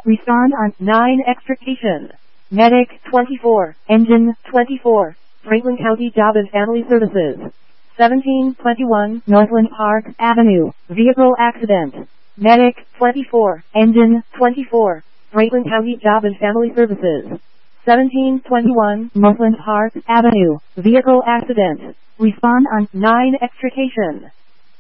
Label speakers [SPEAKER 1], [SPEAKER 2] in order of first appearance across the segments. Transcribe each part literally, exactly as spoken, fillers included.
[SPEAKER 1] Respond on nine extrication. Medic twenty-four, Engine twenty-four, Franklin County Job and Family Services. seventeen twenty-one Northland Park Avenue, vehicle accident. Medic twenty-four, Engine twenty-four, Franklin County Job and Family Services. seventeen twenty-one Northland Park Avenue, vehicle accident. Respond on nine extrication.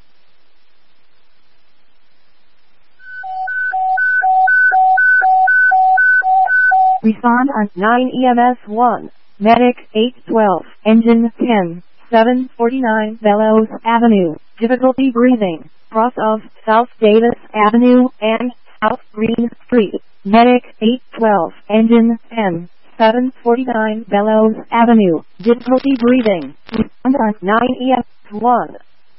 [SPEAKER 1] Respond on nine E M S one. Medic eight twelve, Engine ten, seven forty-nine Bellows Avenue, difficulty breathing, cross of South Davis Avenue and South Green Street. Medic eight twelve, Engine ten, seven forty-nine Bellows Avenue, difficulty breathing. Respond on nine E M S one.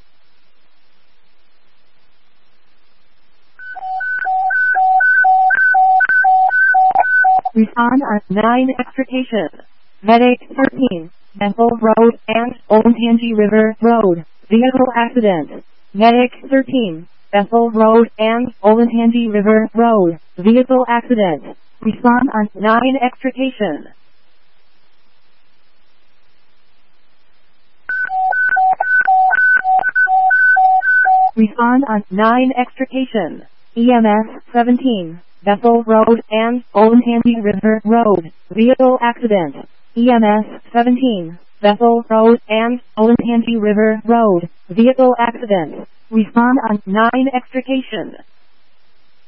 [SPEAKER 1] Respond on nine extrication. Medic thirteen, Bethel Road and Olentangy River Road, vehicle accident. Medic thirteen, Bethel Road and Olentangy River Road, vehicle accident. Respond on nine extrication. Respond on nine extrication. E M S seventeen, Bethel Road and Olentangy River Road, vehicle accident. E M S seventeen, Bethel Road and Olentangy River Road, vehicle accident. Respond on nine extrication.